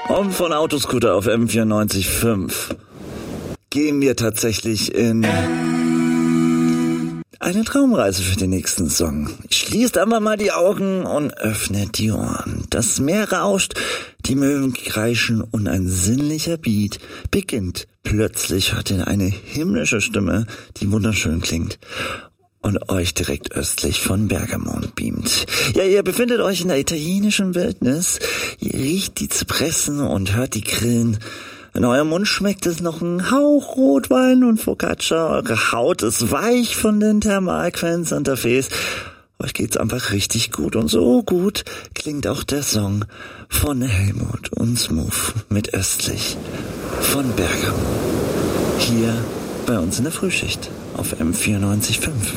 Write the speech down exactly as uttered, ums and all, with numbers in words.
Und von Autoscooter auf M vierundneunzig Komma fünf gehen wir tatsächlich in eine Traumreise für den nächsten Song. Schließt einfach mal die Augen und öffnet die Ohren. Das Meer rauscht, die Möwen kreischen und ein sinnlicher Beat beginnt. Plötzlich hört ihr eine himmlische Stimme, die wunderschön klingt und euch direkt östlich von Bergamo beamt. Ja, ihr befindet euch in der italienischen Wildnis. Ihr riecht die Zypressen und hört die Grillen. In eurem Mund schmeckt es noch ein Hauch Rotwein und Focaccia. Eure Haut ist weich von den Thermalquellen Santa Fe's. Euch geht's einfach richtig gut. Und so gut klingt auch der Song von Helmut und Smooth mit Östlich von Bergamo. Hier bei uns in der Frühschicht auf M vierundneunzig Komma fünf.